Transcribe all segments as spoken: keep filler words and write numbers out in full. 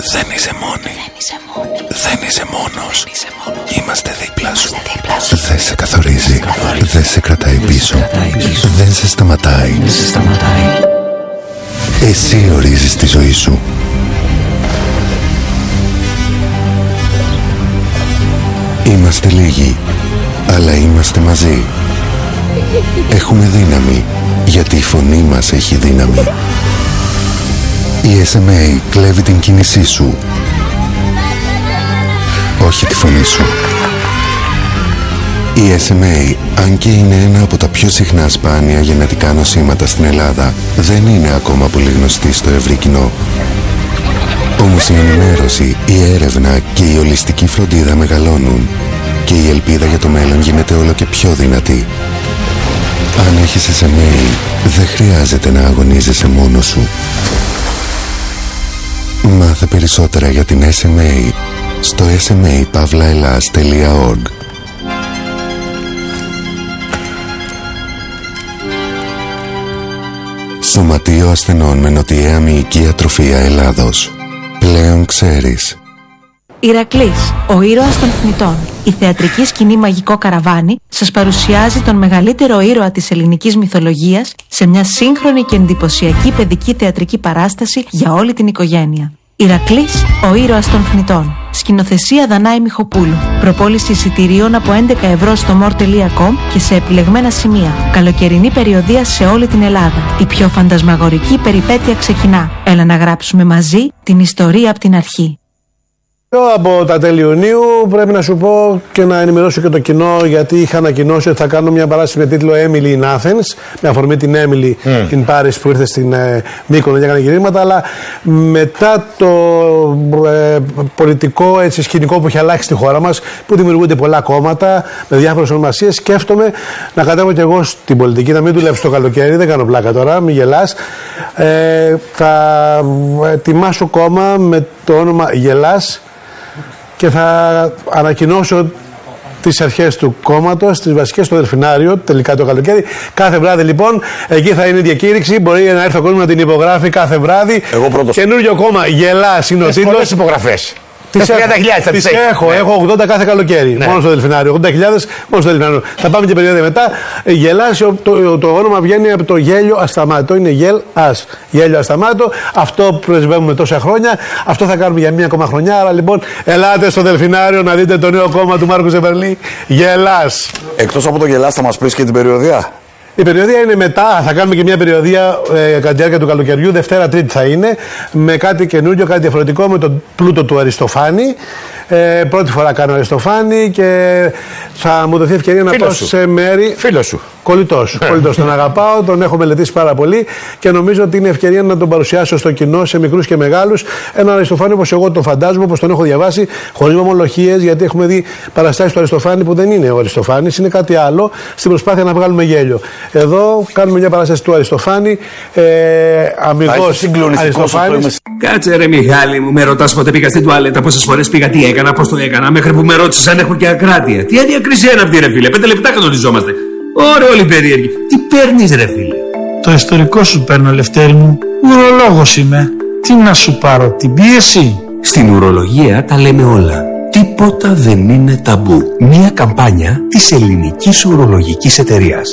Δεν είσαι μόνη. Δεν είσαι μόνη. Δεν είσαι μόνος. Δεν είσαι μόνος. Είμαστε δίπλα σου. Είμαστε δίπλα σου. Δεν σε καθορίζει. Δεν σε κρατάει πίσω. Δεν σε σταματάει. Δεν σε σταματάει. Εσύ ορίζεις τη ζωή σου. Είμαστε λίγοι, αλλά είμαστε μαζί. Έχουμε δύναμη, γιατί η φωνή μας έχει δύναμη. Η ες εμ έι κλέβει την κίνησή σου, όχι τη φωνή σου. Η ες εμ έι, αν και είναι ένα από τα πιο συχνά σπάνια γενετικά νοσήματα στην Ελλάδα, δεν είναι ακόμα πολύ γνωστή στο ευρύ κοινό. Όμως η ενημέρωση, η έρευνα και η ολιστική φροντίδα μεγαλώνουν και η ελπίδα για το μέλλον γίνεται όλο και πιο δυνατή. Αν έχεις ες εμ έι, δεν χρειάζεται να αγωνίζεσαι μόνος σου. Μάθε περισσότερα για την ες εμ έι στο ες εμ έι παύλα ελλάς τελεία org. Σωματείο Ασθενών με νοτιαία μυϊκή ατροφία Ελλάδος. Πλέον ξέρεις. Ηρακλής, ο ήρωας των θνητών. Η θεατρική σκηνή Μαγικό Καραβάνι σας παρουσιάζει τον μεγαλύτερο ήρωα της ελληνικής μυθολογίας σε μια σύγχρονη και εντυπωσιακή παιδική θεατρική παράσταση για όλη την οικογένεια. Ηρακλής, ο ήρωας των θνητών. Σκηνοθεσία Δανάη Μιχοπούλου. Προπόληση εισιτηρίων από έντεκα ευρώ στο μορ τελεία κομ και σε επιλεγμένα σημεία. Καλοκαιρινή περιοδεία σε όλη την Ελλάδα. Η πιο φαντασμαγορική περιπέτεια ξεκινά. Έλα να γράψουμε μαζί την ιστορία από την αρχή. Από τα τέλη Ιουνίου πρέπει να σου πω και να ενημερώσω και το κοινό, γιατί είχα ανακοινώσει ότι θα κάνω μια παράσταση με τίτλο Emily in Athens, με αφορμή την Emily mm. in Paris που ήρθε στην ε, Μύκονο για έκανε γυρίσματα, αλλά μετά το ε, πολιτικό έτσι, σκηνικό που έχει αλλάξει στη χώρα μας, που δημιουργούνται πολλά κόμματα με διάφορες ονομασίες, σκέφτομαι να κατέβω και εγώ στην πολιτική, να μην δουλέψω το καλοκαίρι, δεν κάνω πλάκα τώρα, μην γελάς. Ε, θα ετοιμάσω κόμμα με το όνομα Γελάς και θα ανακοινώσω τις αρχές του κόμματος, τις βασικές στο Δελφινάριο, τελικά το καλοκαίρι. Κάθε βράδυ λοιπόν, εκεί θα είναι η διακήρυξη. Μπορεί να έρθει ο κόσμος να την υπογράφει κάθε βράδυ. Εγώ πρώτος. Καινούριο κόμμα, Γελάς είναι ο τίτλος. Πολλές υπογραφές. Τις τριάντα χιλιάδες θα τις έχω, ναι. έχω ογδόντα κάθε καλοκαίρι, ναι. μόνο στο Δελφινάριο. ογδόντα χιλιάδες μόνο στο Δελφινάριο. Θα πάμε και περίοδο μετά. Γελάς, το, το, το όνομα βγαίνει από το γέλιο ασταμάτητο. Είναι γελ ας. Γέλιο ασταμάτητο. Αυτό πρεσβεύουμε τόσα χρόνια. Αυτό θα κάνουμε για μία ακόμα χρονιά. Άρα λοιπόν, ελάτε στο Δελφινάριο να δείτε το νέο κόμμα του Μάρκου Ζεβερλή. Γελάς. Εκτός από το Γελάς, θα μας πεις και την περιοδεία. Η περιοδεία είναι μετά, θα κάνουμε και μια περιοδεία ε, κατά τη διάρκεια του καλοκαιριού, Δευτέρα Τρίτη θα είναι, με κάτι καινούριο, κάτι διαφορετικό, με τον πλούτο του Αριστοφάνη. Ε, πρώτη φορά κάνω Αριστοφάνη και θα μου δοθεί ευκαιρία να πάω σε μέρη. Φίλος σου. Κολλητός. Κολλητός. Τον αγαπάω, τον έχω μελετήσει πάρα πολύ και νομίζω ότι είναι ευκαιρία να τον παρουσιάσω στο κοινό, σε μικρούς και μεγάλους. Έναν Αριστοφάνη όπως εγώ τον φαντάζομαι, όπως τον έχω διαβάσει, χωρίς ομολογίες, γιατί έχουμε δει παραστάσεις του Αριστοφάνη που δεν είναι ο Αριστοφάνης, είναι κάτι άλλο, στην προσπάθεια να βγάλουμε γέλιο. Εδώ κάνουμε μια παράσταση του Αριστοφάνη, ε, αμυγός Αριστοφάνης. Κάτσε ρε Μιχάλη μου, με ρωτάς πότε πήγα στην τουαλέτα, πόσες φορές πήγα, τι έκανα, πώς το έκανα, μέχρι που με ρώτησες αν έχω και ακράτεια. Τι αδιακρισία είναι αυτή ρε φίλε, πέντε λεπτά κανονιζόμαστε. Ωραία όλοι περίεργοι. Τι παίρνεις ρε φίλε? Το ιστορικό σου παίρνω Λευτέρη μου. Ουρολόγος είμαι. Τι να σου πάρω, την πίεση? Στην ουρολογία τα λέμε όλα. Τίποτα δεν είναι ταμπού. Μια καμπάνια της Ελληνικής Ουρολογικής Εταιρείας.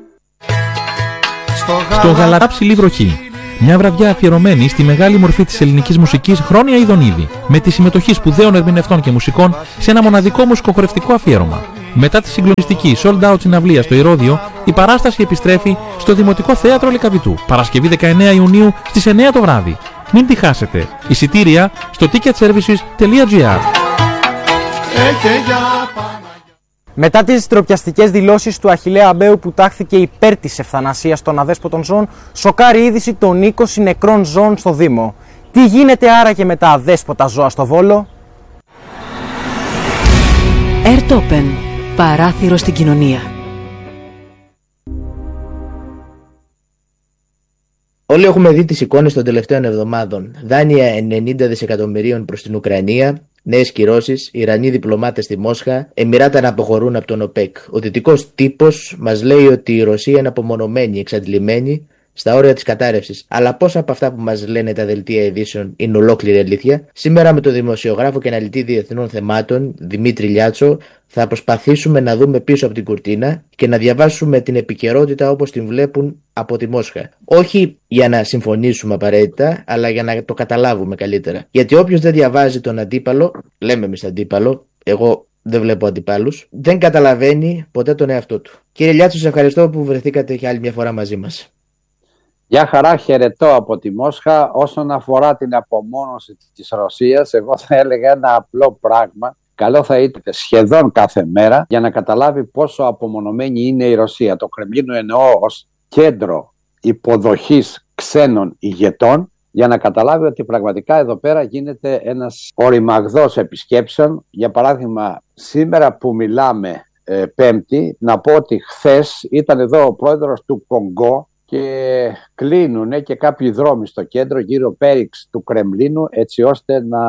Στο Γαλατά Ψηλή Βροχή. Μια βραδιά αφιερωμένη στη μεγάλη μορφή της ελληνικής μουσικής Χρόνια Ιδονίδη, με τη συμμετοχή σπουδαίων ερμηνευτών και μουσικών σε ένα μοναδικό μουσικοχορευτικό αφιέρωμα. Μετά τη συγκλονιστική sold out συναυλία στο Ηρώδειο, η παράσταση επιστρέφει στο Δημοτικό Θέατρο Λυκαβητού, Παρασκευή δεκαεννέα Ιουνίου στις εννέα το βράδυ. Μην τη χάσετε. Εισιτήρια στο ticket services τελεία gr. Μετά τις ντροπιαστικές δηλώσεις του Αχιλλέα Αμπαίου που τάχθηκε υπέρ της ευθανασίας των αδέσποτων ζώων, σοκάρει είδηση των είκοσι νεκρών ζώων στο Δήμο. Τι γίνεται άραγε με τα αδέσποτα ζώα στο Βόλο? Airtopen. Παράθυρο στην κοινωνία. Όλοι έχουμε δει τις εικόνες των τελευταίων εβδομάδων. Δάνεια ενενήντα δισεκατομμυρίων προς την Ουκρανία, νέες κυρώσεις, Ιρανοί διπλωμάτες στη Μόσχα, Εμιράτα να αποχωρούν από τον ΟΠΕΚ. Ο δυτικός τύπος μας λέει ότι η Ρωσία είναι απομονωμένη, εξαντλημένη, στα όρια της κατάρρευσης. Αλλά πόσα από αυτά που μας λένε τα δελτία ειδήσεων είναι ολόκληρη αλήθεια? Σήμερα με τον δημοσιογράφο και αναλυτή διεθνών θεμάτων Δημήτρη Λιάτσο θα προσπαθήσουμε να δούμε πίσω από την κουρτίνα και να διαβάσουμε την επικαιρότητα όπως την βλέπουν από τη Μόσχα. Όχι για να συμφωνήσουμε απαραίτητα, αλλά για να το καταλάβουμε καλύτερα. Γιατί όποιος δεν διαβάζει τον αντίπαλο, λέμε εμείς αντίπαλο, εγώ δεν βλέπω αντιπάλους, δεν καταλαβαίνει ποτέ τον εαυτό του. Κύριε Λιάτσο, σας ευχαριστώ που βρεθήκατε και άλλη μια φορά μαζί μας. Γεια χαρά, χαιρετώ από τη Μόσχα. Όσον αφορά την απομόνωση της Ρωσίας, εγώ θα έλεγα ένα απλό πράγμα. Καλό θα ήταν σχεδόν κάθε μέρα για να καταλάβει πόσο απομονωμένη είναι η Ρωσία. Το Κρεμλίνο εννοώ ως κέντρο υποδοχής ξένων ηγετών, για να καταλάβει ότι πραγματικά εδώ πέρα γίνεται ένας οριμαγδός επισκέψεων. Για παράδειγμα, σήμερα που μιλάμε ε, Πέμπτη, να πω ότι χθες ήταν εδώ ο πρόεδρος του Κονγκό και κλείνουν και κάποιοι δρόμοι στο κέντρο γύρω πέριξ του Κρεμλίνου, έτσι ώστε να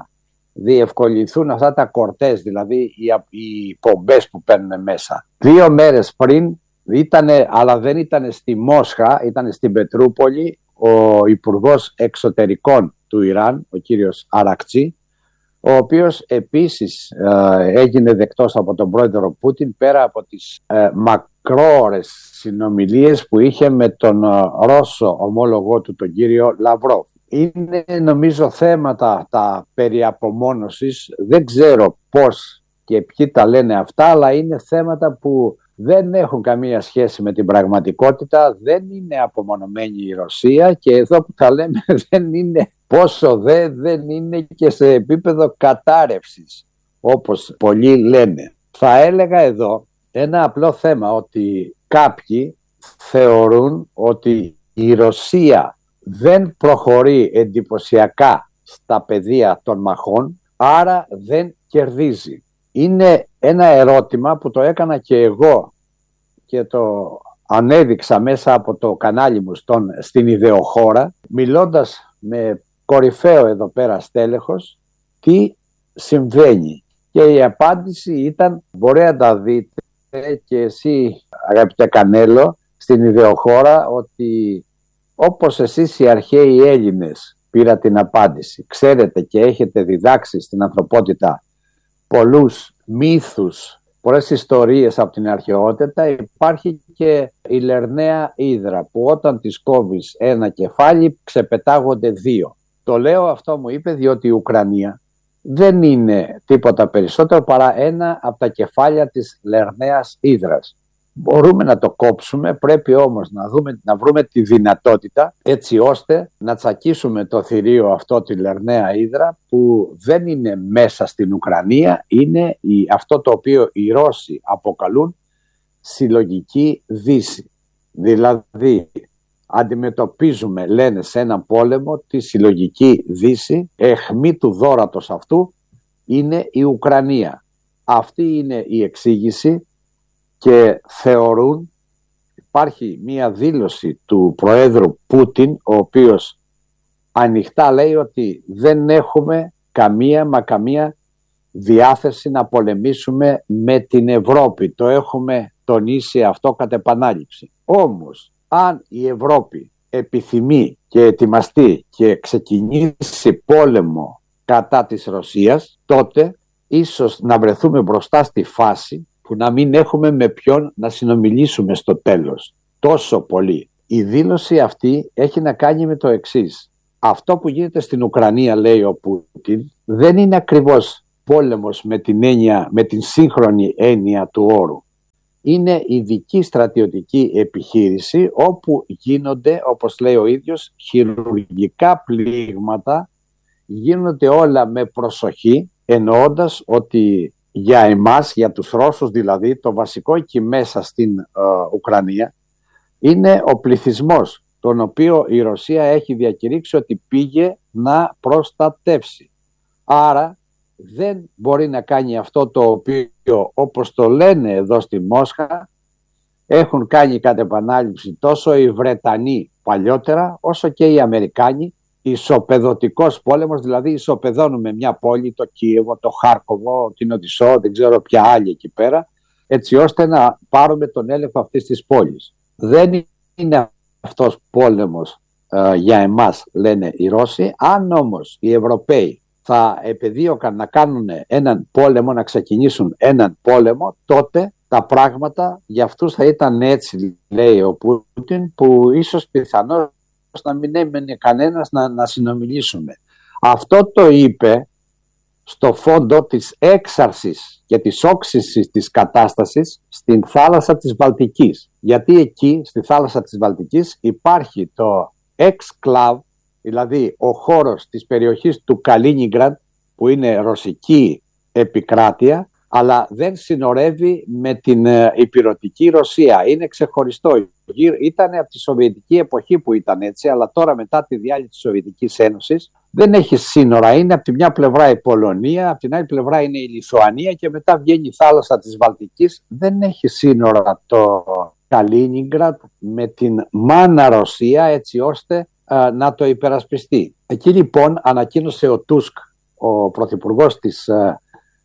διευκολυνθούν αυτά τα κορτές, δηλαδή οι, οι πομπές που παίρνουν μέσα. Δύο μέρες πριν ήτανε, αλλά δεν ήταν στη Μόσχα, ήταν στην Πετρούπολη, ο Υπουργός Εξωτερικών του Ιράν, ο κύριος Αρακτσί, ο οποίος επίσης ε, έγινε δεκτός από τον πρόεδρο Πούτιν, πέρα από τις ε, μακρόωρες συνομιλίες που είχε με τον ε, Ρώσο ομόλογό του, τον κύριο Λαυρόβ. Είναι νομίζω θέματα τα περί απομόνωσης, δεν ξέρω πώς και ποιοι τα λένε αυτά, αλλά είναι θέματα που δεν έχουν καμία σχέση με την πραγματικότητα, δεν είναι απομονωμένη η Ρωσία και εδώ που τα λέμε δεν είναι, πόσο δε, δεν είναι και σε επίπεδο κατάρρευσης, όπως πολλοί λένε. Θα έλεγα εδώ ένα απλό θέμα, ότι κάποιοι θεωρούν ότι η Ρωσία δεν προχωρεί εντυπωσιακά στα πεδία των μαχών, άρα δεν κερδίζει. Είναι ένα ερώτημα που το έκανα και εγώ και το ανέδειξα μέσα από το κανάλι μου στον, στην Ιδεοχώρα, μιλώντας με κορυφαίο εδώ πέρα στέλεχος τι συμβαίνει. Και η απάντηση ήταν, μπορεί να τα δείτε και εσύ αγαπητέ Κανέλο στην Ιδεοχώρα, ότι όπως εσείς οι αρχαίοι Έλληνες πήρα την απάντηση, ξέρετε και έχετε διδάξει στην ανθρωπότητα πολλούς μύθους, πολλές ιστορίες από την αρχαιότητα, υπάρχει και η Λερναία Ύδρα που όταν της κόβεις ένα κεφάλι ξεπετάγονται δύο. Το λέω αυτό, μου είπε, διότι η Ουκρανία δεν είναι τίποτα περισσότερο παρά ένα από τα κεφάλια της Λερναίας Ύδρας. Μπορούμε να το κόψουμε, πρέπει όμως να, δούμε, να βρούμε τη δυνατότητα έτσι ώστε να τσακίσουμε το θηρίο αυτό, τη Λερναία Ύδρα, που δεν είναι μέσα στην Ουκρανία, είναι η, αυτό το οποίο οι Ρώσοι αποκαλούν συλλογική δύση. Δηλαδή αντιμετωπίζουμε, λένε, σε έναν πόλεμο τη συλλογική δύση, αιχμή του δώρατος αυτού είναι η Ουκρανία. Αυτή είναι η εξήγηση. Και θεωρούν, υπάρχει μία δήλωση του Προέδρου Πούτιν, ο οποίος ανοιχτά λέει ότι δεν έχουμε καμία μα καμία διάθεση να πολεμήσουμε με την Ευρώπη. Το έχουμε τονίσει αυτό κατ' επανάληψη. Όμως, αν η Ευρώπη επιθυμεί και ετοιμαστεί και ξεκινήσει πόλεμο κατά της Ρωσίας, τότε ίσως να βρεθούμε μπροστά στη φάση που να μην έχουμε με ποιον να συνομιλήσουμε στο τέλος τόσο πολύ. Η δήλωση αυτή έχει να κάνει με το εξής. Αυτό που γίνεται στην Ουκρανία, λέει ο Πούτιν, δεν είναι ακριβώς πόλεμος με την, έννοια, με την σύγχρονη έννοια του όρου. Είναι ειδική στρατιωτική επιχείρηση όπου γίνονται, όπως λέει ο ίδιος, χειρουργικά πλήγματα, γίνονται όλα με προσοχή, εννοώντας ότι για εμάς, για τους Ρώσους δηλαδή, το βασικό εκεί μέσα στην ε, Ουκρανία είναι ο πληθυσμός, τον οποίο η Ρωσία έχει διακηρύξει ότι πήγε να προστατεύσει. Άρα δεν μπορεί να κάνει αυτό το οποίο, όπως το λένε εδώ στη Μόσχα, έχουν κάνει κατ' επανάληψη τόσο οι Βρετανοί παλιότερα, όσο και οι Αμερικάνοι, ισοπεδωτικός πόλεμος, δηλαδή ισοπεδώνουμε μια πόλη, το Κίεβο, το Χάρκοβο, την Οδυσσό, δεν ξέρω ποια άλλη εκεί πέρα, έτσι ώστε να πάρουμε τον έλεγχο αυτής της πόλης. Δεν είναι αυτός πόλεμος ε, για εμάς, λένε οι Ρώσοι. Αν όμως οι Ευρωπαίοι θα επεδίωκαν να κάνουν έναν πόλεμο, να ξεκινήσουν έναν πόλεμο, τότε τα πράγματα για αυτούς θα ήταν έτσι, λέει ο Πούτιν, που ίσως πιθανώς να μην έμενε κανένας να, να συνομιλήσουμε. Αυτό το είπε στο φόντο της έξαρσης και της όξυσης της κατάστασης στην θάλασσα της Βαλτικής. Γιατί εκεί, στη θάλασσα της Βαλτικής, υπάρχει το Exclave, δηλαδή ο χώρος της περιοχής του Καλίνιγκραντ, που είναι ρωσική επικράτεια, αλλά δεν συνορεύει με την υπηρετική Ρωσία. Είναι ξεχωριστό. Ήταν από τη Σοβιετική εποχή που ήταν έτσι, αλλά τώρα μετά τη διάλυση της Σοβιετικής Ένωσης δεν έχει σύνορα. Είναι από τη μια πλευρά η Πολωνία, από την άλλη πλευρά είναι η Λιθουανία και μετά βγαίνει η θάλασσα της Βαλτικής. Δεν έχει σύνορα το Καλίνιγκραντ με την μάνα Ρωσία, έτσι ώστε α, να το υπερασπιστεί. Εκεί λοιπόν ανακοίνωσε ο Τούσκ, ο πρωθυπουργός της α,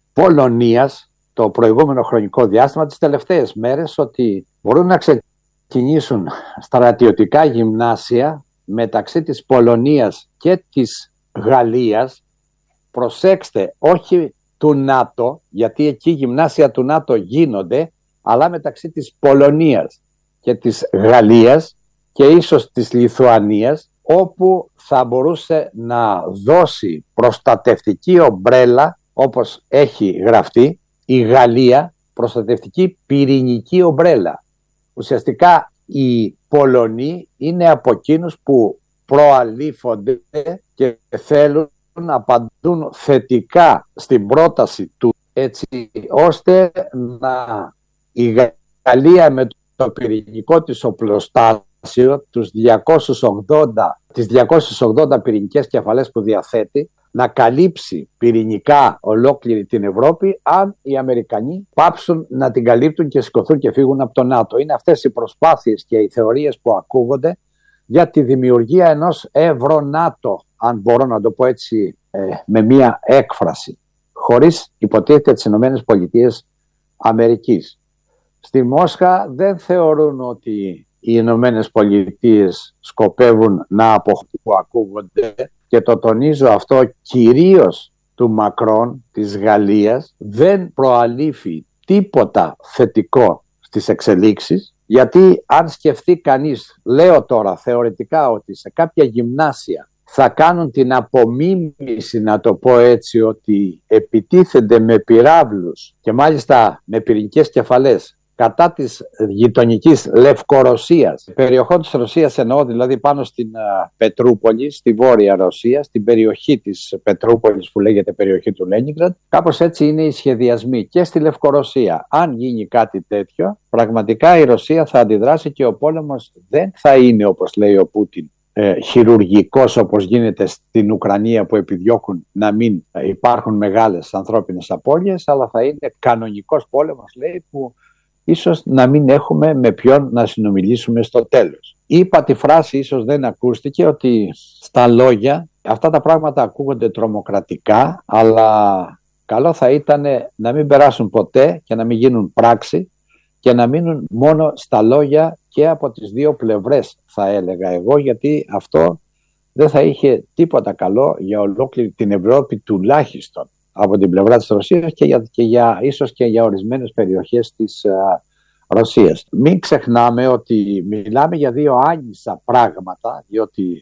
Πολωνίας, το προηγούμενο χρονικό διάστημα, τις τελευταίες μέρες, ότι μπορούν να ξεκινήσουν στρατιωτικά γυμνάσια μεταξύ της Πολωνίας και της Γαλλίας. Προσέξτε, όχι του ΝΑΤΟ, γιατί εκεί γυμνάσια του ΝΑΤΟ γίνονται, αλλά μεταξύ της Πολωνίας και της Γαλλίας και ίσως της Λιθουανίας, όπου θα μπορούσε να δώσει προστατευτική ομπρέλα, όπως έχει γραφτεί, η Γαλλία, προστατευτική πυρηνική ομπρέλα. Ουσιαστικά οι Πολωνοί είναι από εκείνους που προαλήφονται και θέλουν να απαντούν θετικά στην πρόταση του, έτσι ώστε να η Γαλλία με το πυρηνικό της οπλοστάσιο, τους διακόσιες ογδόντα, τις διακόσιες ογδόντα πυρηνικές κεφαλές που διαθέτει, να καλύψει πυρηνικά ολόκληρη την Ευρώπη, αν οι Αμερικανοί πάψουν να την καλύπτουν και σηκωθούν και φύγουν από το ΝΑΤΟ. Είναι αυτές οι προσπάθειες και οι θεωρίες που ακούγονται για τη δημιουργία ενός Ευρωνάτο, αν μπορώ να το πω έτσι ε, με μία έκφραση, χωρίς υποτίθεται τις Ηνωμένες Πολιτείες Αμερικής. Στη Μόσχα δεν θεωρούν ότι οι Ηνωμένες Πολιτείες σκοπεύουν να αποχωρήσουν, που ακούγονται, και το τονίζω αυτό κυρίως του Μακρόν της Γαλλίας, δεν προαλήφει τίποτα θετικό στις εξελίξεις, γιατί αν σκεφτεί κανείς, λέω τώρα θεωρητικά, ότι σε κάποια γυμνάσια θα κάνουν την απομίμηση, να το πω έτσι, ότι επιτίθενται με πυράβλους και μάλιστα με πυρηνικές κεφαλές κατά της γειτονικής Λευκορωσίας, περιοχών της Ρωσίας εννοώ, δηλαδή πάνω στην uh, Πετρούπολη, στη Βόρεια Ρωσία, στην περιοχή της Πετρούπολης που λέγεται περιοχή του Λένινγκραντ. Κάπως έτσι είναι οι σχεδιασμοί και στη Λευκορωσία. Αν γίνει κάτι τέτοιο, πραγματικά η Ρωσία θα αντιδράσει και ο πόλεμος δεν θα είναι, όπως λέει ο Πούτιν, ε, χειρουργικός όπως γίνεται στην Ουκρανία, που επιδιώκουν να μην υπάρχουν μεγάλες ανθρώπινες απώλειες, αλλά θα είναι κανονικός πόλεμος, λέει, που ίσως να μην έχουμε με ποιον να συνομιλήσουμε στο τέλος. Είπα τη φράση, ίσως δεν ακούστηκε, ότι στα λόγια αυτά τα πράγματα ακούγονται τρομοκρατικά, αλλά καλό θα ήταν να μην περάσουν ποτέ και να μην γίνουν πράξη και να μείνουν μόνο στα λόγια και από τις δύο πλευρές, θα έλεγα εγώ, γιατί αυτό δεν θα είχε τίποτα καλό για ολόκληρη την Ευρώπη, τουλάχιστον από την πλευρά της Ρωσίας και, για, και για, ίσως και για ορισμένες περιοχές της α, Ρωσίας. Μην ξεχνάμε ότι μιλάμε για δύο άνισα πράγματα, διότι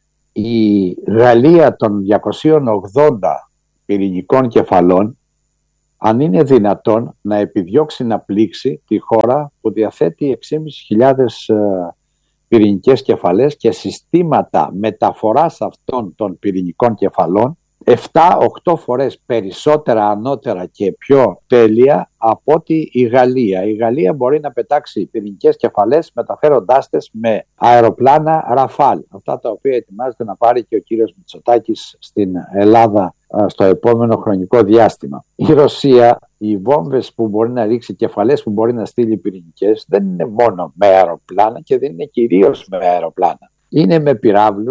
η Γαλλία των διακοσίων ογδόντα πυρηνικών κεφαλών, αν είναι δυνατόν να επιδιώξει να πλήξει τη χώρα που διαθέτει έξι χιλιάδες πεντακόσιες πυρηνικές κεφαλές και συστήματα μεταφοράς αυτών των πυρηνικών κεφαλών εφτά οκτώ φορές περισσότερα, ανώτερα και πιο τέλεια από ότι η Γαλλία. Η Γαλλία μπορεί να πετάξει πυρηνικές κεφαλές μεταφέροντάς τες με αεροπλάνα Ραφάλ, αυτά τα οποία ετοιμάζεται να πάρει και ο κύριος Μητσοτάκης στην Ελλάδα στο επόμενο χρονικό διάστημα. Η Ρωσία, οι βόμβες που μπορεί να ρίξει, κεφαλές που μπορεί να στείλει πυρηνικές, δεν είναι μόνο με αεροπλάνα και δεν είναι κυρίως με αεροπλάνα. Είναι με πυράβλους,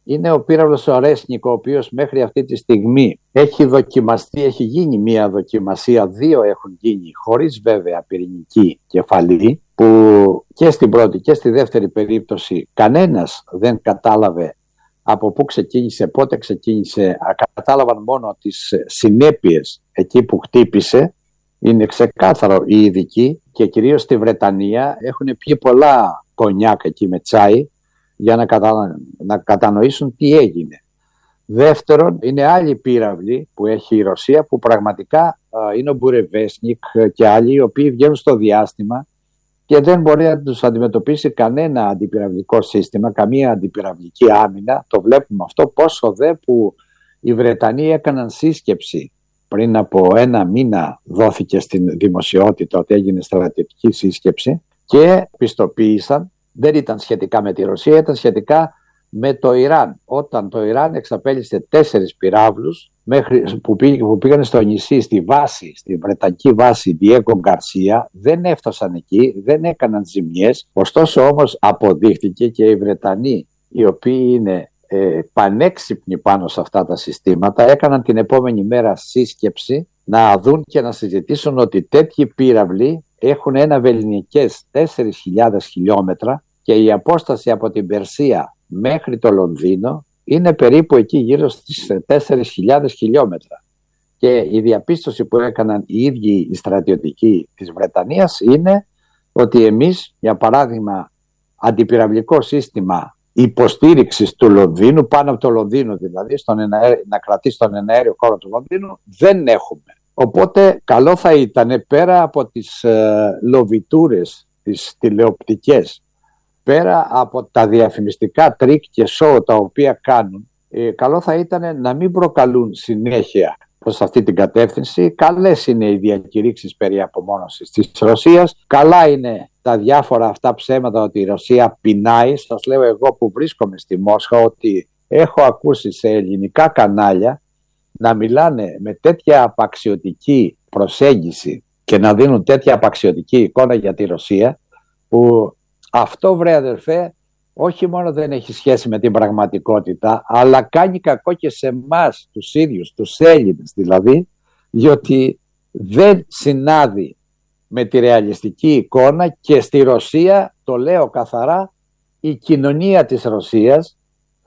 είναι ο πύραυλος ο Ρέσνικ, ο οποίος μέχρι αυτή τη στιγμή έχει δοκιμαστεί, έχει γίνει μία δοκιμασία, δύο έχουν γίνει, χωρίς βέβαια πυρηνική κεφαλή, που και στην πρώτη και στη δεύτερη περίπτωση κανένας δεν κατάλαβε από πού ξεκίνησε, πότε ξεκίνησε, κατάλαβαν μόνο τις συνέπειες εκεί που χτύπησε. Είναι ξεκάθαρο οι ειδικοί και κυρίως στη Βρετανία έχουν πιει πολλά κονιάκ εκεί με τσάι για να, κατα... να κατανοήσουν τι έγινε. Δεύτερον, είναι άλλοι πύραυλοι που έχει η Ρωσία που πραγματικά α, είναι ο Μπουρεβέσνικ και άλλοι οι οποίοι βγαίνουν στο διάστημα και δεν μπορεί να τους αντιμετωπίσει κανένα αντιπυραυλικό σύστημα, καμία αντιπυραυλική άμυνα. Το βλέπουμε αυτό, πόσο δε που οι Βρετανοί έκαναν σύσκεψη. Πριν από ένα μήνα δόθηκε στην δημοσιότητα ότι έγινε στρατιωτική σύσκεψη και πιστοποίησαν, δεν ήταν σχετικά με τη Ρωσία, ήταν σχετικά με το Ιράν. Όταν το Ιράν εξαπέλυσε τέσσερις πυράβλους μέχρι, που, πήγ, που πήγαν στο νησί, στη βάση, στη βρετανική βάση Διέγκο Γκαρσία, δεν έφτασαν εκεί, δεν έκαναν ζημιές. Ωστόσο όμως αποδείχθηκε και οι Βρετανοί, οι οποίοι είναι ε, πανέξυπνοι πάνω σε αυτά τα συστήματα, έκαναν την επόμενη μέρα σύσκεψη να δουν και να συζητήσουν ότι τέτοιοι πύραυλοι έχουν ένα βελληνικές τέσσερις χιλιάδες χιλιόμετρα και η απόσταση από την Περσία μέχρι το Λονδίνο είναι περίπου εκεί γύρω στις τέσσερις χιλιάδες χιλιόμετρα. Και η διαπίστωση που έκαναν οι ίδιοι οι στρατιωτικοί της Βρετανίας είναι ότι εμείς, για παράδειγμα, αντιπυραυλικό σύστημα υποστήριξης του Λονδίνου, πάνω από το Λονδίνο δηλαδή, στον εναέριο, να κρατήσει τον εναέριο χώρο του Λονδίνου, δεν έχουμε. Οπότε καλό θα ήταν πέρα από τις ε, λοβιτούρες, τις τηλεοπτικές, πέρα από τα διαφημιστικά τρίκ και σοου τα οποία κάνουν, ε, καλό θα ήταν να μην προκαλούν συνέχεια προς αυτή την κατεύθυνση. Καλές είναι οι διακηρύξεις περί απομόνωσης της Ρωσίας, καλά είναι τα διάφορα αυτά ψέματα ότι η Ρωσία πεινάει. Σας λέω εγώ που βρίσκομαι στη Μόσχα ότι έχω ακούσει σε ελληνικά κανάλια να μιλάνε με τέτοια απαξιωτική προσέγγιση και να δίνουν τέτοια απαξιωτική εικόνα για τη Ρωσία, που αυτό, βρε αδερφέ, όχι μόνο δεν έχει σχέση με την πραγματικότητα, αλλά κάνει κακό και σε εμάς τους ίδιους, τους Έλληνες δηλαδή, διότι δεν συνάδει με τη ρεαλιστική εικόνα και στη Ρωσία, το λέω καθαρά, η κοινωνία της Ρωσίας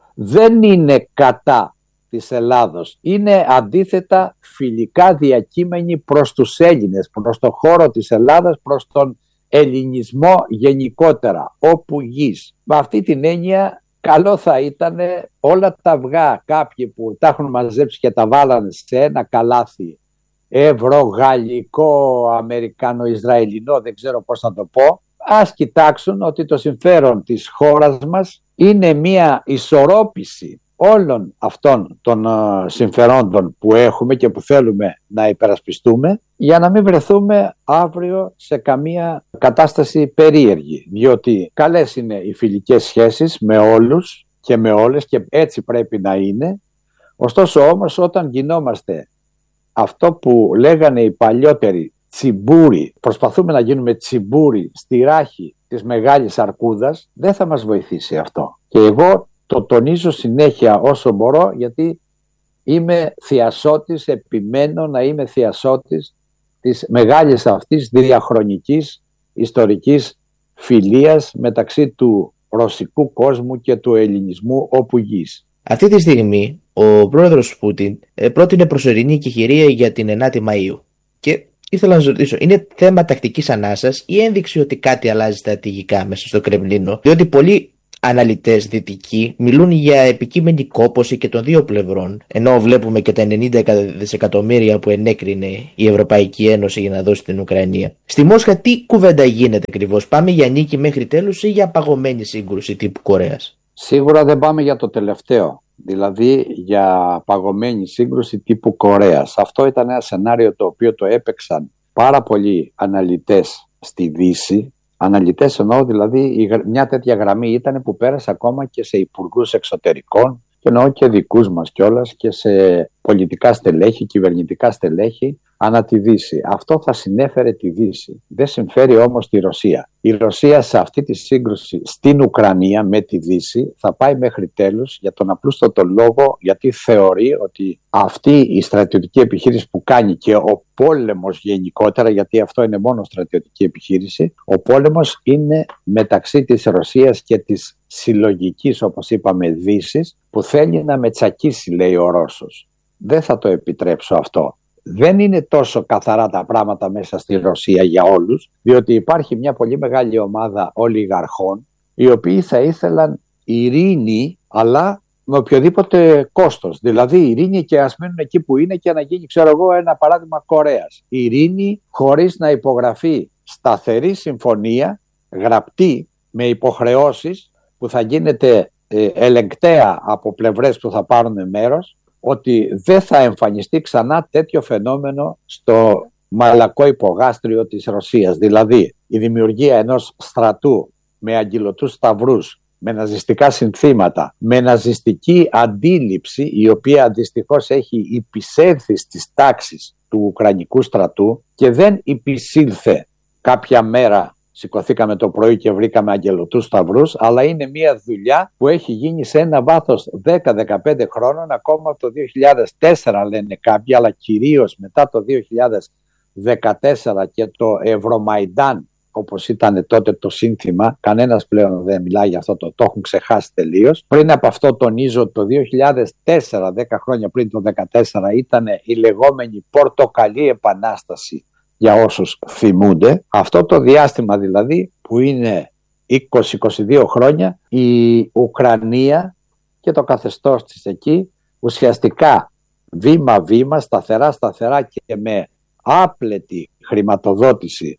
δεν είναι κατά της Ελλάδος, είναι αντίθετα φιλικά διακείμενη προς τους Έλληνες, προς το χώρο της Ελλάδας, προς τον ελληνισμό γενικότερα, όπου γης. Με αυτή την έννοια καλό θα ήταν όλα τα αυγά, κάποιοι που τα έχουν μαζέψει και τα βάλανε σε ένα καλάθι ευρωγαλλικό, αμερικανο-ισραηλινό, δεν ξέρω πώς να το πω, ας κοιτάξουν ότι το συμφέρον της χώρας μας είναι μια ισορρόπηση όλων αυτών των uh, συμφερόντων που έχουμε και που θέλουμε να υπερασπιστούμε, για να μην βρεθούμε αύριο σε καμία κατάσταση περίεργη. Διότι καλές είναι οι φιλικές σχέσεις με όλους και με όλες και έτσι πρέπει να είναι. Ωστόσο όμως όταν γινόμαστε αυτό που λέγανε οι παλιότεροι τσιμπούρι, προσπαθούμε να γίνουμε τσιμπούρι στη ράχη της μεγάλης αρκούδας, δεν θα μας βοηθήσει αυτό. Και εγώ το τονίζω συνέχεια όσο μπορώ, γιατί είμαι θειασότης, επιμένω να είμαι θειασότης της μεγάλης αυτής διαχρονικής ιστορικής φιλίας μεταξύ του ρωσικού κόσμου και του ελληνισμού όπου γης. Αυτή τη στιγμή ο πρόεδρος Πούτιν πρότεινε προσωρινή εκεχηρία για την ενάτη Μαΐου. Και ήθελα να σας ρωτήσω, είναι θέμα τακτικής ανάσας ή ένδειξη ότι κάτι αλλάζει στρατηγικά μέσα στο Κρεμλίνο? Διότι πολλοί αναλυτές δυτικοί μιλούν για επικείμενη κόπωση και των δύο πλευρών, ενώ βλέπουμε και τα ενενήντα δισεκατομμύρια που ενέκρινε η Ευρωπαϊκή Ένωση για να δώσει την Ουκρανία. Στη Μόσχα τι κουβέντα γίνεται ακριβώς? Πάμε για νίκη μέχρι τέλους ή για παγωμένη σύγκρουση τύπου Κορέας? Σίγουρα δεν πάμε για το τελευταίο, δηλαδή για παγωμένη σύγκρουση τύπου Κορέας. Αυτό ήταν ένα σενάριο το οποίο το έπαιξαν πάρα πολλοί αναλυτές στη Δύση. Αναλυτές εννοώ, δηλαδή μια τέτοια γραμμή ήταν που πέρασε ακόμα και σε υπουργούς εξωτερικών, και εννοώ και δικούς μας κιόλας, και σε πολιτικά στελέχη, κυβερνητικά στελέχη, ανά τη Δύση. Αυτό θα συνέφερε τη Δύση. Δεν συμφέρει όμως τη Ρωσία. Η Ρωσία σε αυτή τη σύγκρουση στην Ουκρανία με τη Δύση θα πάει μέχρι τέλους για τον απλούστατο λόγο, γιατί θεωρεί ότι αυτή η στρατιωτική επιχείρηση που κάνει και ο πόλεμος γενικότερα, γιατί αυτό είναι μόνο στρατιωτική επιχείρηση, ο πόλεμος είναι μεταξύ της Ρωσίας και της συλλογικής, όπως είπαμε, Δύσης, που θέλει να με τσακίσει, λέει ο Ρώσος. Δεν θα το επιτρέψω αυτό. Δεν είναι τόσο καθαρά τα πράγματα μέσα στη Ρωσία για όλους, διότι υπάρχει μια πολύ μεγάλη ομάδα ολιγαρχών, οι οποίοι θα ήθελαν ειρήνη, αλλά με οποιοδήποτε κόστος. Δηλαδή ειρήνη και ας μείνουν εκεί που είναι και να γίνει, ξέρω εγώ, ένα παράδειγμα Κορέας. Ειρήνη χωρίς να υπογραφεί σταθερή συμφωνία, γραπτή, με υποχρεώσεις που θα γίνεται ε, ελεγκτέα από πλευρές που θα πάρουν μέρος, ότι δεν θα εμφανιστεί ξανά τέτοιο φαινόμενο στο μαλακό υπογάστριο της Ρωσίας. Δηλαδή η δημιουργία ενός στρατού με αγγυλωτούς σταυρούς, με ναζιστικά συνθήματα, με ναζιστική αντίληψη, η οποία δυστυχώς έχει υπησέλθει στις τάξεις του Ουκρανικού στρατού και δεν υπησήλθε κάποια μέρα. Σηκωθήκαμε το πρωί και βρήκαμε αγγελωτούς σταυρούς, αλλά είναι μια δουλειά που έχει γίνει σε ένα βάθος δέκα με δεκαπέντε χρόνων, ακόμα από το δύο χιλιάδες τέσσερα λένε κάποιοι, αλλά κυρίως μετά το δύο χιλιάδες δεκατέσσερα και το Ευρωμαϊντάν, όπως ήταν τότε το σύνθημα, κανένας πλέον δεν μιλάει για αυτό, το, το έχουν ξεχάσει τελείως. Πριν από αυτό τονίζω, το δύο χιλιάδες τέσσερα, δέκα χρόνια πριν το δύο χιλιάδες δεκατέσσερα, ήταν η λεγόμενη Πορτοκαλί Επανάσταση, για όσους θυμούνται. Αυτό το διάστημα δηλαδή που είναι είκοσι με είκοσι δύο χρόνια, η Ουκρανία και το καθεστώς της εκεί ουσιαστικά βήμα-βήμα, σταθερά-σταθερά και με άπλετη χρηματοδότηση,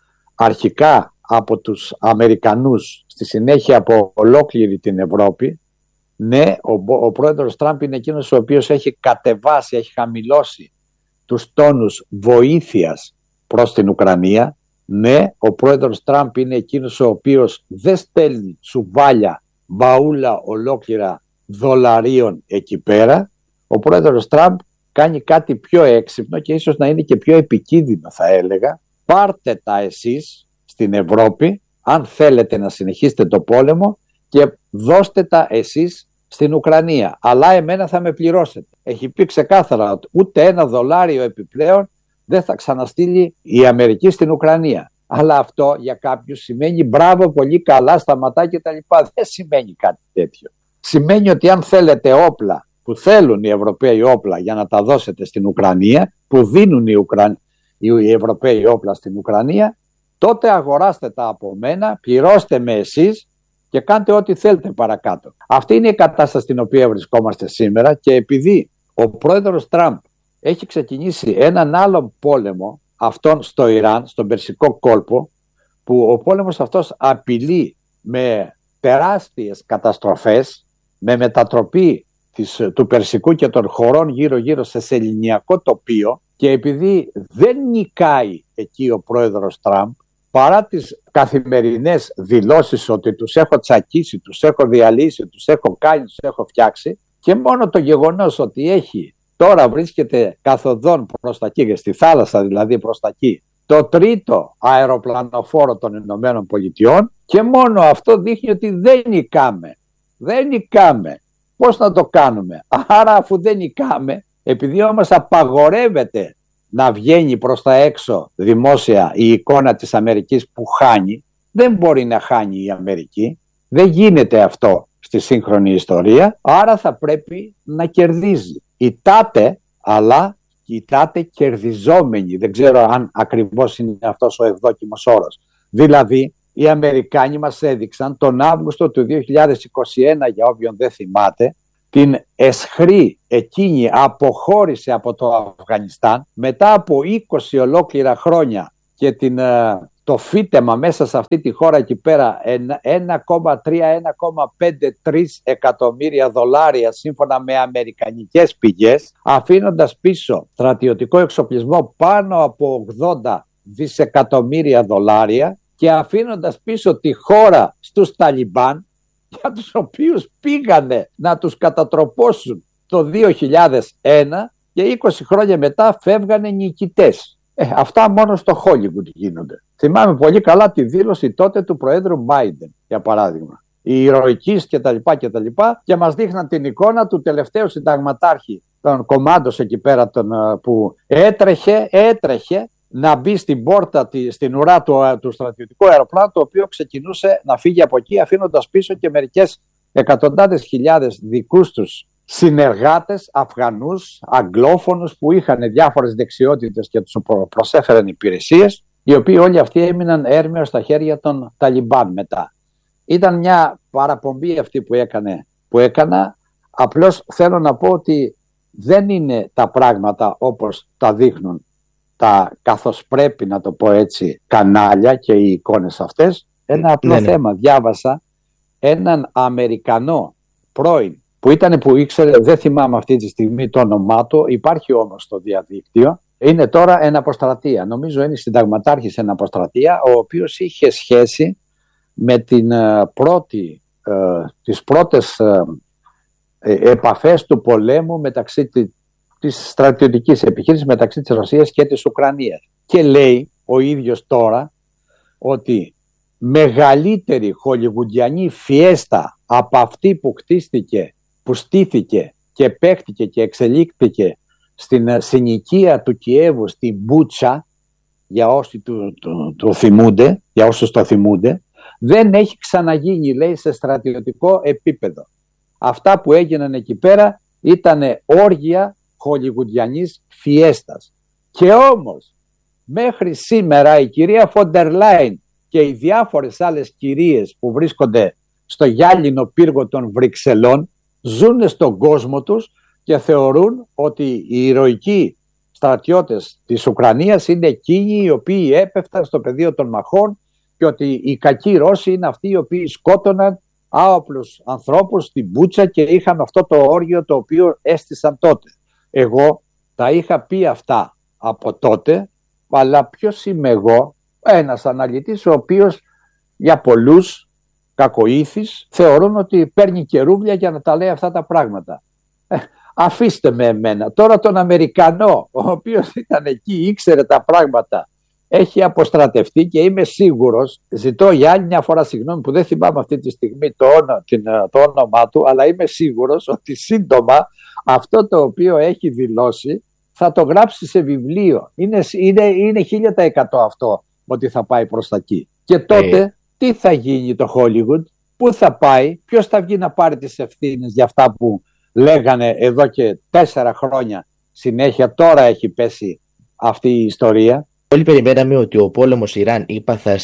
αρχικά από τους Αμερικανούς, στη συνέχεια από ολόκληρη την Ευρώπη. Ναι, ο, ο πρόεδρος Τραμπ είναι εκείνος ο οποίος έχει κατεβάσει, έχει χαμηλώσει τους τόνους βοήθειας προς την Ουκρανία. Ναι, ο πρόεδρος Τραμπ είναι εκείνος ο οποίος δεν στέλνει τσουβάλια, μπαούλα ολόκληρα δολαρίων εκεί πέρα. Ο πρόεδρος Τραμπ κάνει κάτι πιο έξυπνο και ίσως να είναι και πιο επικίνδυνο, θα έλεγα. Πάρτε τα εσείς στην Ευρώπη, αν θέλετε να συνεχίσετε το πόλεμο, και δώστε τα εσείς στην Ουκρανία. Αλλά εμένα θα με πληρώσετε. Έχει πει ξεκάθαρα ότι ούτε ένα δολάριο επιπλέον δεν θα ξαναστείλει η Αμερική στην Ουκρανία. Αλλά αυτό για κάποιους σημαίνει μπράβο, πολύ καλά, σταματά και τα λοιπά. Δεν σημαίνει κάτι τέτοιο. Σημαίνει ότι αν θέλετε όπλα που θέλουν οι Ευρωπαίοι όπλα για να τα δώσετε στην Ουκρανία, που δίνουν οι, Ουκρα... οι Ευρωπαίοι όπλα στην Ουκρανία, τότε αγοράστε τα από μένα, πληρώστε με εσείς και κάντε ό,τι θέλετε παρακάτω. Αυτή είναι η κατάσταση στην οποία βρισκόμαστε σήμερα, και επειδή ο πρόεδρος Τραμπ έχει ξεκινήσει έναν άλλον πόλεμο, αυτόν στο Ιράν, στον Περσικό κόλπο, που ο πόλεμος αυτός απειλεί με τεράστιες καταστροφές, με μετατροπή της, του Περσικού και των χωρών γύρω-γύρω σε σεληνιακό τοπίο, και επειδή δεν νικάει εκεί ο πρόεδρος Τραμπ, παρά τις καθημερινές δηλώσεις ότι τους έχω τσακίσει, τους έχω διαλύσει, τους έχω κάνει, τους έχω φτιάξει, και μόνο το γεγονός ότι έχει, τώρα βρίσκεται καθοδόν προς τα εκεί, στη θάλασσα δηλαδή προς τα εκεί, το τρίτο αεροπλανοφόρο των Ηνωμένων Πολιτειών, και μόνο αυτό δείχνει ότι δεν νικάμε. Δεν νικάμε. Πώς να το κάνουμε? Άρα αφού δεν νικάμε, επειδή όμως απαγορεύεται να βγαίνει προς τα έξω δημόσια η εικόνα της Αμερικής που χάνει, δεν μπορεί να χάνει η Αμερική, δεν γίνεται αυτό στη σύγχρονη ιστορία, άρα θα πρέπει να κερδίζει. Ητάται, αλλά ητάται κερδιζόμενοι. Δεν ξέρω αν ακριβώς είναι αυτός ο ευδόκιμος όρος. Δηλαδή, οι Αμερικάνοι μας έδειξαν τον Αύγουστο του δύο χιλιάδες είκοσι ένα, για όποιον δεν θυμάται, την αισχρή εκείνη αποχώρηση από το Αφγανιστάν μετά από είκοσι ολόκληρα χρόνια, και την, το φύτεμα μέσα σε αυτή τη χώρα εκεί πέρα ένα κόμμα τρία με ένα κόμμα πέντε τρία εκατομμύρια δολάρια σύμφωνα με αμερικανικές πηγές, αφήνοντας πίσω στρατιωτικό εξοπλισμό πάνω από ογδόντα δισεκατομμύρια δολάρια και αφήνοντας πίσω τη χώρα στους Ταλιμπάν, για τους οποίους πήγανε να τους κατατροπώσουν το δύο χιλιάδες ένα, και είκοσι χρόνια μετά φεύγανε νικητές. Ε, αυτά μόνο στο Hollywood γίνονται. Θυμάμαι πολύ καλά τη δήλωση τότε του Προέδρου Biden, για παράδειγμα. Η ηρωικής και τα λοιπά και τα λοιπά, και μας δείχναν την εικόνα του τελευταίου συνταγματάρχη, τον Κομάντος εκεί πέρα, τον, που έτρεχε, έτρεχε να μπει στην πόρτα, στην ουρά του, του στρατιωτικού αεροπλάνου, το οποίο ξεκινούσε να φύγει από εκεί, αφήνοντας πίσω και μερικές εκατοντάδες χιλιάδες δικούς τους συνεργάτες, Αφγανούς, Αγγλόφωνους, που είχαν διάφορες δεξιότητες και τους προσέφεραν υπηρεσίες, οι οποίοι όλοι αυτοί έμειναν έρμεως στα χέρια των Ταλιμπάν μετά. Ήταν μια παραπομπή αυτή που, έκανε, που έκανα. Απλώς θέλω να πω ότι δεν είναι τα πράγματα όπως τα δείχνουν τα, καθώς πρέπει να το πω έτσι, κανάλια και οι εικόνες αυτές. Ένα απλό ναι, ναι. θέμα. Διάβασα έναν Αμερικανό πρώην που ήταν, που ήξερε, δεν θυμάμαι αυτή τη στιγμή το όνομά του, υπάρχει όμως στο διαδίκτυο, είναι τώρα εν αποστρατεία. Νομίζω είναι συνταγματάρχης εν αποστρατεία, ο οποίος είχε σχέση με την uh, πρώτη, uh, τις πρώτες uh, επαφές του πολέμου μεταξύ τη, της στρατιωτικής επιχείρησης μεταξύ της Ρωσίας και της Ουκρανίας. Και λέει ο ίδιος τώρα ότι μεγαλύτερη χολιγουντιανή φιέστα από αυτή που χτίστηκε, που στήθηκε και παίχτηκε και εξελίχθηκε στην συνοικία του Κιέβου, στην Μπούτσα, για όσοι το, το, το θυμούνται, για όσους το θυμούνται, δεν έχει ξαναγίνει, λέει, σε στρατιωτικό επίπεδο. Αυτά που έγιναν εκεί πέρα ήταν όργια χολιγουντιανής φιέστας. Και όμως μέχρι σήμερα η κυρία Φοντερ Λάιν και οι διάφορες άλλες κυρίες που βρίσκονται στο γυάλινο πύργο των Βρυξελών ζουν στον κόσμο τους και θεωρούν ότι οι ηρωικοί στρατιώτες της Ουκρανίας είναι εκείνοι οι οποίοι έπεφταν στο πεδίο των μαχών και ότι οι κακοί Ρώσοι είναι αυτοί οι οποίοι σκότωναν άοπλους ανθρώπους στην Μπούτσα και είχαν αυτό το όργιο το οποίο έστησαν τότε. Εγώ τα είχα πει αυτά από τότε, αλλά ποιος είμαι εγώ? Ένας αναλυτής ο οποίος για πολλούς κακοήθης θεωρούν ότι παίρνει κερούβλια για να τα λέει αυτά τα πράγματα. Ε, αφήστε με εμένα. Τώρα τον Αμερικανό, ο οποίος ήταν εκεί, ήξερε τα πράγματα, έχει αποστρατευτεί και είμαι σίγουρος, ζητώ για άλλη μια φορά συγγνώμη που δεν θυμάμαι αυτή τη στιγμή το, όνομα, το όνομά του, αλλά είμαι σίγουρος ότι σύντομα αυτό το οποίο έχει δηλώσει θα το γράψει σε βιβλίο. Είναι, είναι, είναι χίλια τοις εκατό αυτό ότι θα πάει προς τα εκεί. Και τότε ε. τι θα γίνει το Hollywood, πού θα πάει, ποιος θα βγει να πάρει τις ευθύνες για αυτά που λέγανε εδώ και τέσσερα χρόνια συνέχεια? Τώρα έχει πέσει αυτή η ιστορία. Όλοι περιμέναμε ότι ο πόλεμος Ιράν-ΗΠΑ θα,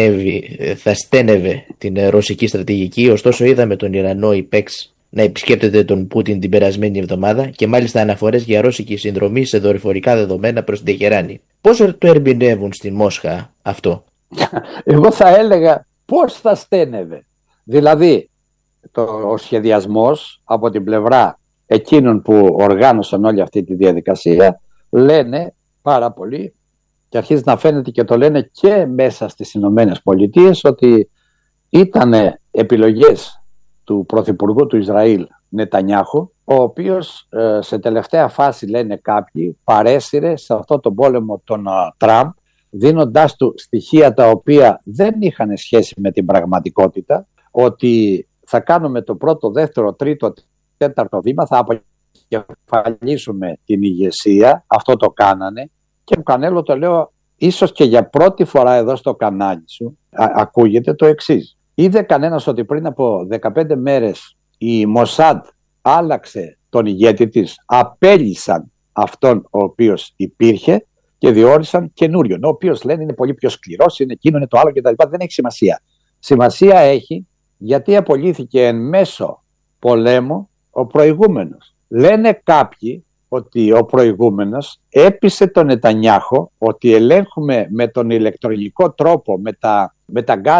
θα στένευε την ρωσική στρατηγική, ωστόσο είδαμε τον Ιρανό ΙΠΕΞ να επισκέπτεται τον Πούτιν την περασμένη εβδομάδα και μάλιστα αναφορές για ρώσικη συνδρομή σε δορυφορικά δεδομένα προς την Τεχεράνη. Πώς το ερμηνεύουν στην Μόσχα αυτό? Εγώ θα έλεγα πώς θα στένευε. Δηλαδή το, ο σχεδιασμός από την πλευρά εκείνων που οργάνωσαν όλη αυτή τη διαδικασία λένε πάρα πολύ και αρχίζει να φαίνεται και το λένε και μέσα στις Ηνωμένες Πολιτείες ότι ήταν επιλογές του Πρωθυπουργού του Ισραήλ Νετανιάχου, ο οποίος ε, σε τελευταία φάση, λένε κάποιοι, παρέσυρε σε αυτό τον πόλεμο τον uh, Τραμπ, δίνοντάς του στοιχεία τα οποία δεν είχαν σχέση με την πραγματικότητα, ότι θα κάνουμε το πρώτο, δεύτερο, τρίτο, τέταρτο βήμα, θα αποκεφαλίσουμε την ηγεσία, αυτό το κάνανε. Και μου Κανέλο, το λέω ίσως και για πρώτη φορά εδώ στο κανάλι σου, α, ακούγεται το εξής. Είδε κανένας ότι πριν από δεκαπέντε μέρες η Μοσάντ άλλαξε τον ηγέτη της, απέλυσαν αυτόν ο οποίος υπήρχε και διόρισαν καινούριον, ο οποίος λένε είναι πολύ πιο σκληρός, είναι εκείνο, είναι το άλλο κτλ. Δεν έχει σημασία. Σημασία έχει γιατί απολύθηκε εν μέσω πολέμου ο προηγούμενος. Λένε κάποιοι ότι ο προηγούμενος έπεισε τον Νετανιάχο ότι ελέγχουμε με τον ηλεκτρονικό τρόπο, με τα, με τα γκάζ